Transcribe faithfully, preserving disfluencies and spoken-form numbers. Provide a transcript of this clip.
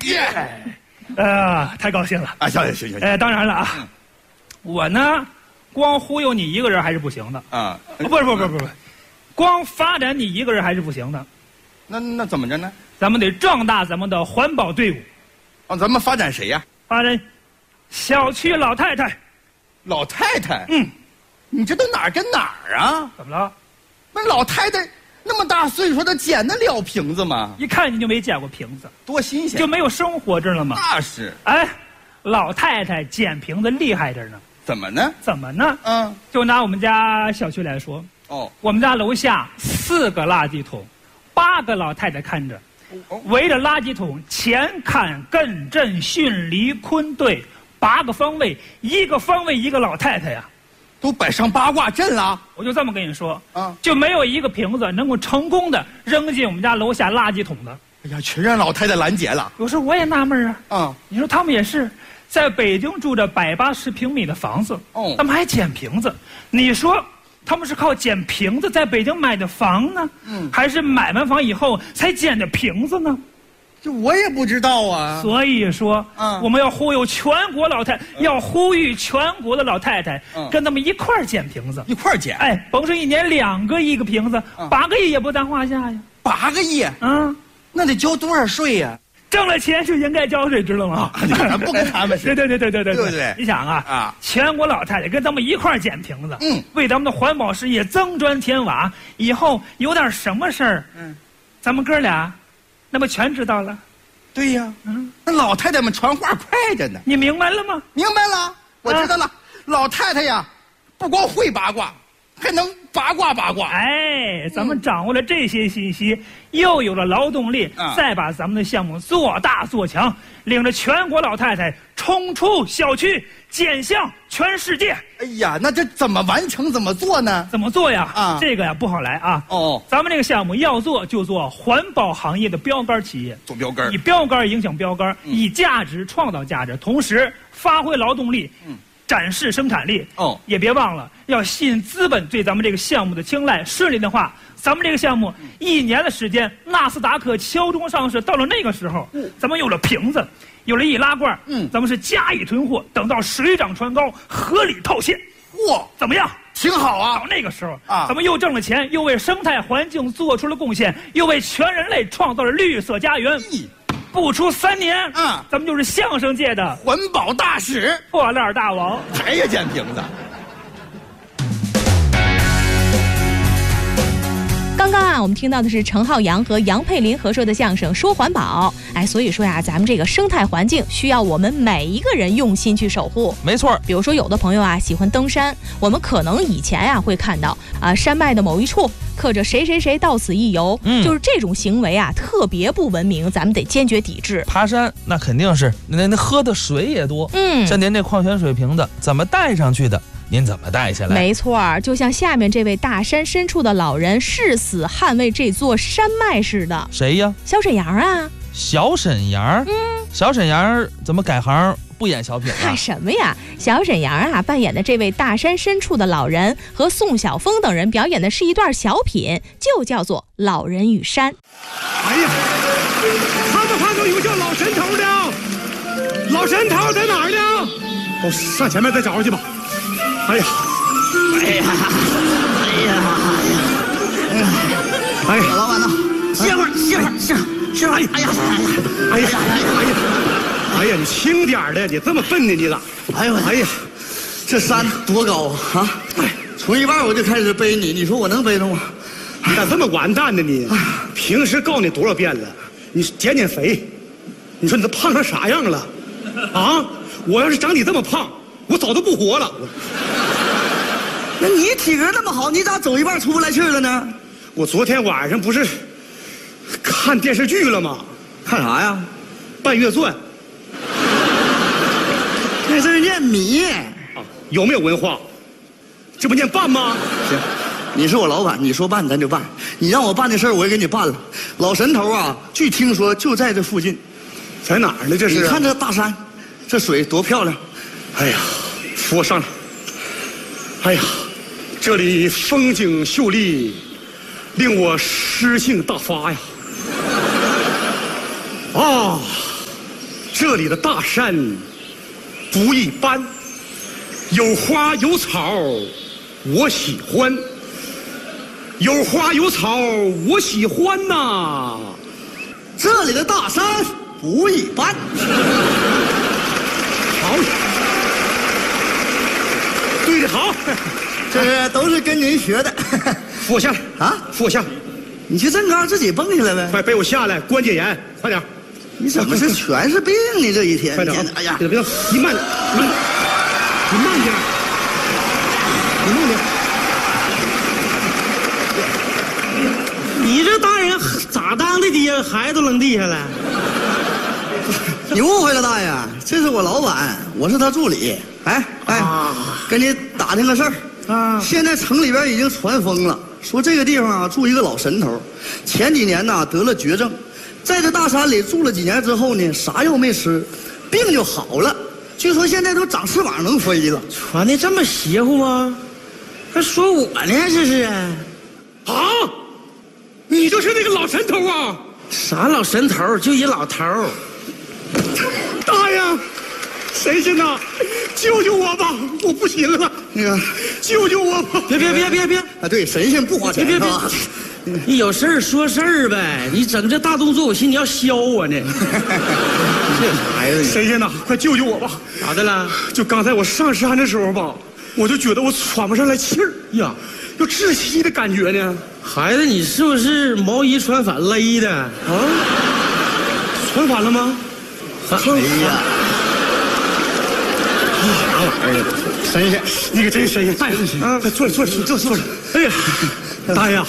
耶！ 呃，太高兴了啊！行行行行。 呃，当然了啊，嗯、我呢，光忽悠你一个人还是不行的啊！不是不是不是不是，光发展你一个人还是不行的。 那那怎么着呢？ 咱们得壮大咱们的环保队伍。 哦，咱们发展谁呀？ 发展小区老太太。 老太太？ 嗯， 你这都哪儿跟哪儿啊？ 怎么了？ 那老太太那么大岁数，她捡得了瓶子吗？ 一看你就没捡过瓶子， 多新鲜！ 就没有生活知道吗？ 那是。 哎，老太太捡瓶子厉害着呢。 怎么呢？ 怎么呢？ 嗯， 就拿我们家小区来说， 哦， 我们家楼下四个垃圾桶，八个老太太看着，围着垃圾桶前看艮震巽离坤兑八个方位，一个方位一个老太太呀。 都摆上八卦阵了， 我就这么跟你说， 啊， 就没有一个瓶子能够成功的扔进我们家楼下垃圾桶的。 哎呀，全让老太太拦截了。 有时候我也纳闷啊， 啊， 你说他们也是在北京住着百八十平米的房子， 哦， 他们还捡瓶子，你说他们是靠捡瓶子在北京买的房呢， 嗯， 还是买完房以后才捡的瓶子呢？ 这我也不知道啊。 所以说， 嗯， 我们要忽悠全国老太太，嗯、要呼吁全国的老太太，嗯、跟他们一块儿捡瓶子， 一块儿捡。 哎，甭说一年两个亿个瓶子，嗯、八个亿也不在话下呀。 八个亿？ 嗯， 那得交多少税呀？ 挣了钱就应该交税，知道吗？ 咱不跟他们是。 对对对对对对， 对不对？ 你想啊啊，全国老太太跟咱们一块儿捡瓶子， 嗯， 为咱们的环保事业增砖添瓦。以后有点什么事儿， 嗯， 咱们哥俩，那么全知道了。 对呀，嗯，那老太太们传话快着呢。 你明白了吗？ 明白了，我知道了。啊、老太太呀，不光会八卦，还能八卦八卦。 哎，咱们掌握了这些信息，嗯、又有了劳动力，啊、再把咱们的项目做大做强，领着全国老太太冲出小区，捡向全世界。 哎呀，那这怎么完成？怎么做呢？ 怎么做呀？ 啊， 这个呀不好来啊。 哦， 咱们这个项目要做就做环保行业的标杆企业， 做标杆， 以标杆影响标杆，嗯、以价值创造价值，同时发挥劳动力，嗯，展示生产力。 哦， 也别忘了要吸引资本对咱们这个项目的青睐。顺利的话，咱们这个项目一年的时间，纳斯达克敲钟上市，到了那个时候，嗯、咱们有了瓶子。有了易拉罐，嗯，咱们是加以囤货，等到水涨船高，合理套现。 嚯， 怎么样？ 挺好啊！ 到那个时候啊， 咱们又挣了钱，又为生态环境做出了贡献，又为全人类创造了绿色家园。 咦， 不出三年， 啊， 咱们就是相声界的环保大使、 破烂大王。 还也捡瓶子。 刚刚啊，我们听到的是陈浩洋和杨佩林合说的相声《说环保》。哎，所以说呀，咱们这个生态环境需要我们每一个人用心去守护。 没错， 比如说有的朋友啊喜欢登山，我们可能以前呀会看到啊山脉的某一处刻着谁谁谁到此一游，嗯，就是这种行为啊特别不文明，咱们得坚决抵制。 爬山那肯定是那那喝的水也多， 嗯， 像您这矿泉水瓶子怎么带上去的？您怎么带下来？ 没错，就像下面这位大山深处的老人誓死捍卫这座山脉似的。 谁呀？ 小沈阳啊。 小沈阳？嗯，小沈阳怎么改行不演小品了？ 嗨，什么呀？小沈阳啊扮演的这位大山深处的老人和宋晓峰等人表演的是一段小品，就叫做《老人与山》。 哎呀，看没看到有叫老神头的？老神头在哪儿呢？哦，上前面再找去吧。哎呀， 哎呀，哎呀，哎呀， 哎呀， 老板呢？歇会儿，歇会儿，歇会儿，歇会儿。哎呀， 哎呀，哎呀，哎呀，哎呀，你轻点的，你这么笨呢？你咋？ 哎呦，哎呀，这山多高啊！哎，从一半我就开始背你，你说我能背动吗？ 你咋这么完蛋呢你？平时告诉你多少遍了，你减减肥。你说你这胖成啥样了？啊！我要是长你这么胖，我早都不活了。 那你体格那么好，你咋走一半出不来气了呢？ 我昨天晚上不是看电视剧了吗？ 看啥呀？ 半月传。 那是念米。 啊，有没有文化？这不念办吗？ 行，你是我老板，你说办咱就办。你让我办的事儿，我也给你办了。老神头啊，据听说就在这附近。 在哪儿呢？这是？ 你看这大山，这水多漂亮。 哎呀，扶我上来。哎呀，这里风景秀丽，令我诗兴大发呀！啊， 这里的大山不一般，有花有草，我喜欢。有花有草，我喜欢呐。 这里的大山不一般。 好，对的好， 这都是跟您学的。 扶我下来啊， 扶我下来， 你去镇岗自己蹦下来呗。 快背我下来，关节炎，快点。 你怎么是全是病呢？这一天， 快点！ 哎呀， 别别，你慢点，你慢，你慢点，你慢点。 你这大人咋当的爹，孩子都扔地下了？ 你误会了，大爷，这是我老板，我是他助理。哎哎， 啊跟你打听个事儿啊现在城里边已经传疯了，说这个地方啊住一个老神头，前几年呢得了绝症，在这大山里住了几年之后呢，啥药没吃，病就好了。据说现在都长翅膀能飞了。 传的这么邪乎吗？还说我呢，这是啊！你就是那个老神头啊！ 啥老神头？就一老头儿。 大爷，神仙呐，救救我吧！我不行了， 那个救救我吧！ 别别别别别！ 啊，对，神仙不花钱别别别是吧？ 你有事儿说事儿呗，你整这大动作，我寻思你要削我呢。 这孩子， 神仙呐，快救救我吧！ 咋的了？ 就刚才我上山的时候吧，我就觉得我喘不上来气儿呀，有窒息的感觉呢。 孩子，你是不是毛衣穿反勒的啊？ 穿反了吗？ 哎呀， 啥玩意儿？神仙，你可真神仙！大爷，啊，快坐着坐着坐着坐着。哎呀，大爷啊。